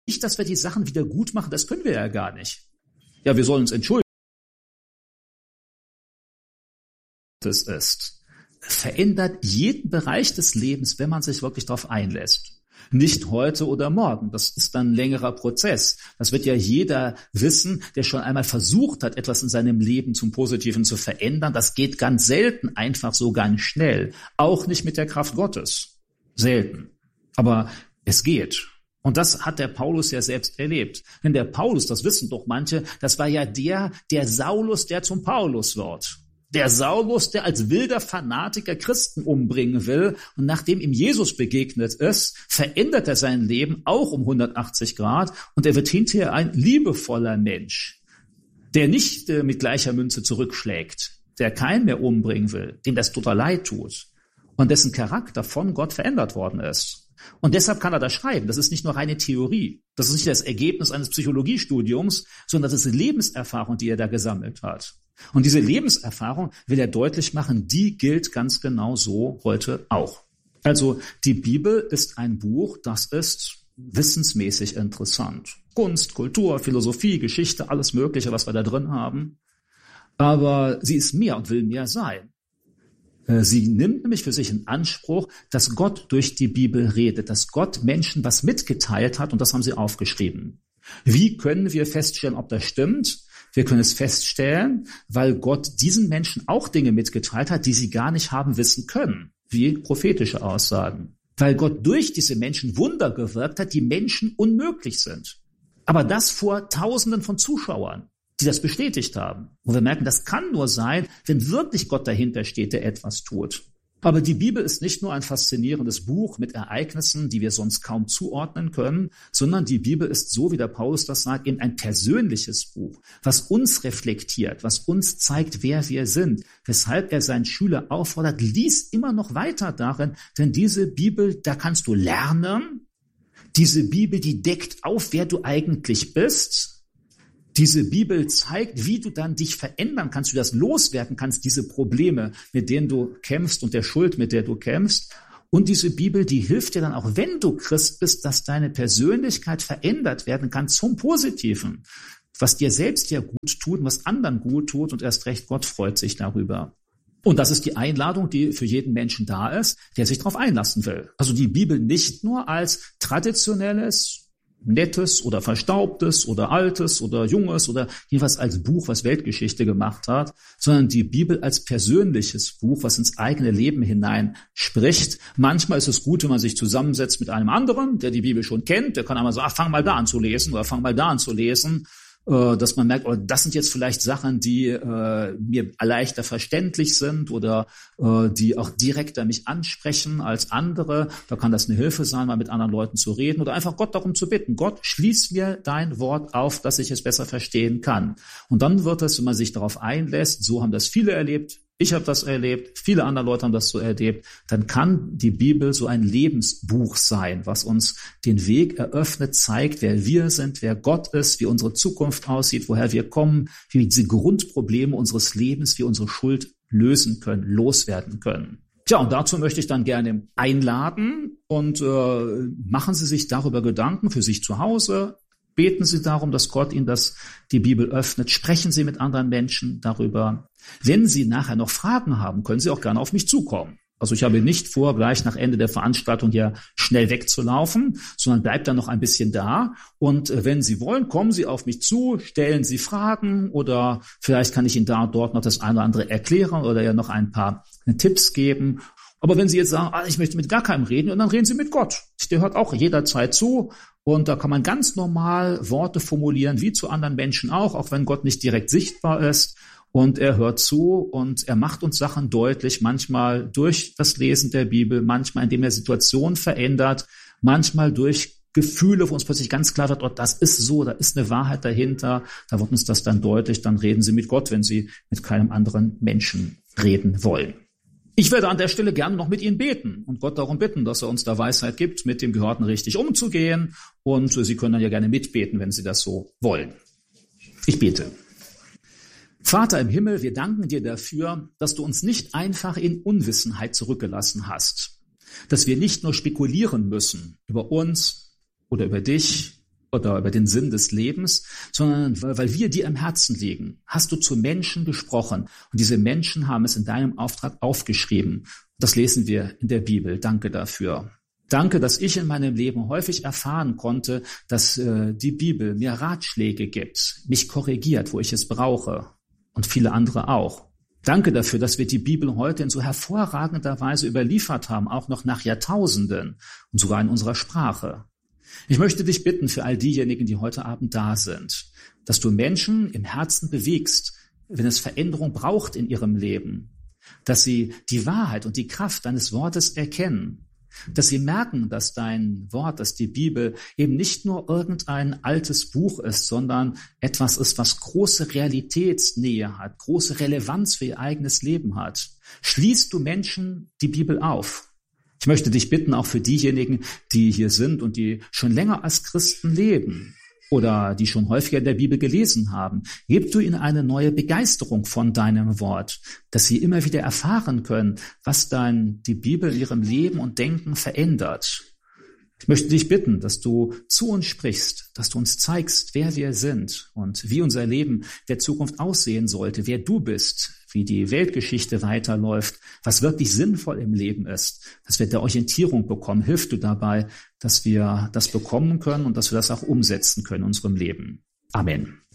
nicht, dass wir die Sachen wieder gut machen, das können wir ja gar nicht. Ja, wir sollen uns entschuldigen. Das ist, verändert jeden Bereich des Lebens, wenn man sich wirklich darauf einlässt. Nicht heute oder morgen, das ist dann ein längerer Prozess. Das wird ja jeder wissen, der schon einmal versucht hat, etwas in seinem Leben zum Positiven zu verändern. Das geht ganz selten einfach so ganz schnell. Auch nicht mit der Kraft Gottes. Selten. Aber es geht. Und das hat der Paulus ja selbst erlebt. Denn der Paulus, das wissen doch manche, das war ja der Saulus, der zum Paulus wird. Der Saulus, der als wilder Fanatiker Christen umbringen will. Und nachdem ihm Jesus begegnet ist, verändert er sein Leben auch um 180 Grad. Und er wird hinterher ein liebevoller Mensch, der nicht mit gleicher Münze zurückschlägt, der keinen mehr umbringen will, dem das total leid tut und dessen Charakter von Gott verändert worden ist. Und deshalb kann er das schreiben. Das ist nicht nur reine Theorie. Das ist nicht das Ergebnis eines Psychologiestudiums, sondern das ist Lebenserfahrung, die er da gesammelt hat. Und diese Lebenserfahrung will er deutlich machen, die gilt ganz genau so heute auch. Also die Bibel ist ein Buch, das ist wissensmäßig interessant. Kunst, Kultur, Philosophie, Geschichte, alles Mögliche, was wir da drin haben. Aber sie ist mehr und will mehr sein. Sie nimmt nämlich für sich in Anspruch, dass Gott durch die Bibel redet, dass Gott Menschen was mitgeteilt hat und das haben sie aufgeschrieben. Wie können wir feststellen, ob das stimmt? Wir können es feststellen, weil Gott diesen Menschen auch Dinge mitgeteilt hat, die sie gar nicht haben wissen können, wie prophetische Aussagen. Weil Gott durch diese Menschen Wunder gewirkt hat, die Menschen unmöglich sind. Aber das vor Tausenden von Zuschauern, die das bestätigt haben. Und wir merken, das kann nur sein, wenn wirklich Gott dahinter steht, der etwas tut. Aber die Bibel ist nicht nur ein faszinierendes Buch mit Ereignissen, die wir sonst kaum zuordnen können, sondern die Bibel ist, so wie der Paulus das sagt, eben ein persönliches Buch, was uns reflektiert, was uns zeigt, wer wir sind, weshalb er seinen Schüler auffordert, lies immer noch weiter darin, denn diese Bibel, da kannst du lernen. Diese Bibel, die deckt auf, wer du eigentlich bist. Diese Bibel zeigt, wie du dann dich verändern kannst, wie du das loswerden kannst, diese Probleme, mit denen du kämpfst und der Schuld, mit der du kämpfst. Und diese Bibel, die hilft dir dann auch, wenn du Christ bist, dass deine Persönlichkeit verändert werden kann zum Positiven, was dir selbst ja gut tut und was anderen gut tut und erst recht Gott freut sich darüber. Und das ist die Einladung, die für jeden Menschen da ist, der sich darauf einlassen will. Also die Bibel nicht nur als traditionelles, Nettes oder Verstaubtes oder Altes oder Junges oder jedenfalls als Buch, was Weltgeschichte gemacht hat, sondern die Bibel als persönliches Buch, was ins eigene Leben hinein spricht. Manchmal ist es gut, wenn man sich zusammensetzt mit einem anderen, der die Bibel schon kennt, der kann einmal sagen, fang mal da an zu lesen oder fang mal da an zu lesen, dass man merkt, oh, das sind jetzt vielleicht Sachen, die mir leichter verständlich sind oder die auch direkter mich ansprechen als andere. Da kann das eine Hilfe sein, mal mit anderen Leuten zu reden oder einfach Gott darum zu bitten. Gott, schließ mir dein Wort auf, dass ich es besser verstehen kann. Und dann wird es, wenn man sich darauf einlässt, so haben das viele erlebt, ich habe das erlebt, viele andere Leute haben das so erlebt, dann kann die Bibel so ein Lebensbuch sein, was uns den Weg eröffnet, zeigt, wer wir sind, wer Gott ist, wie unsere Zukunft aussieht, woher wir kommen, wie wir diese Grundprobleme unseres Lebens, wie unsere Schuld lösen können, loswerden können. Tja, und dazu möchte ich dann gerne einladen und machen Sie sich darüber Gedanken für sich zu Hause. Beten Sie darum, dass Gott Ihnen die Bibel öffnet. Sprechen Sie mit anderen Menschen darüber. Wenn Sie nachher noch Fragen haben, können Sie auch gerne auf mich zukommen. Also ich habe nicht vor, gleich nach Ende der Veranstaltung hier schnell wegzulaufen, sondern bleibt dann noch ein bisschen da. Und wenn Sie wollen, kommen Sie auf mich zu, stellen Sie Fragen oder vielleicht kann ich Ihnen da und dort noch das eine oder andere erklären oder ja noch ein paar Tipps geben. Aber wenn Sie jetzt sagen, ich möchte mit gar keinem reden, dann reden Sie mit Gott. Der hört auch jederzeit zu. Und da kann man ganz normal Worte formulieren, wie zu anderen Menschen auch wenn Gott nicht direkt sichtbar ist. Und er hört zu und er macht uns Sachen deutlich, manchmal durch das Lesen der Bibel, manchmal indem er Situationen verändert, manchmal durch Gefühle, wo uns plötzlich ganz klar wird, das ist so, da ist eine Wahrheit dahinter. Da wird uns das dann deutlich, dann reden Sie mit Gott, wenn Sie mit keinem anderen Menschen reden wollen. Ich werde an der Stelle gerne noch mit Ihnen beten und Gott darum bitten, dass er uns da Weisheit gibt, mit dem Gehörten richtig umzugehen. Und Sie können dann ja gerne mitbeten, wenn Sie das so wollen. Ich bete. Vater im Himmel, wir danken dir dafür, dass du uns nicht einfach in Unwissenheit zurückgelassen hast. Dass wir nicht nur spekulieren müssen über uns oder über dich oder über den Sinn des Lebens, sondern weil wir dir am Herzen liegen, hast du zu Menschen gesprochen. Und diese Menschen haben es in deinem Auftrag aufgeschrieben. Das lesen wir in der Bibel. Danke dafür. Danke, dass ich in meinem Leben häufig erfahren konnte, dass die Bibel mir Ratschläge gibt, mich korrigiert, wo ich es brauche, und viele andere auch. Danke dafür, dass wir die Bibel heute in so hervorragender Weise überliefert haben, auch noch nach Jahrtausenden und sogar in unserer Sprache. Ich möchte dich bitten für all diejenigen, die heute Abend da sind, dass du Menschen im Herzen bewegst, wenn es Veränderung braucht in ihrem Leben, dass sie die Wahrheit und die Kraft deines Wortes erkennen, dass sie merken, dass dein Wort, dass die Bibel eben nicht nur irgendein altes Buch ist, sondern etwas ist, was große Realitätsnähe hat, große Relevanz für ihr eigenes Leben hat. Schließt du Menschen die Bibel auf? Ich möchte dich bitten, auch für diejenigen, die hier sind und die schon länger als Christen leben oder die schon häufiger in der Bibel gelesen haben, gib du ihnen eine neue Begeisterung von deinem Wort, dass sie immer wieder erfahren können, was dann die Bibel in ihrem Leben und Denken verändert. Ich möchte dich bitten, dass du zu uns sprichst, dass du uns zeigst, wer wir sind und wie unser Leben der Zukunft aussehen sollte, wer du bist, wie die Weltgeschichte weiterläuft, was wirklich sinnvoll im Leben ist, dass wir da Orientierung bekommen. Hilf du dabei, dass wir das bekommen können und dass wir das auch umsetzen können in unserem Leben. Amen.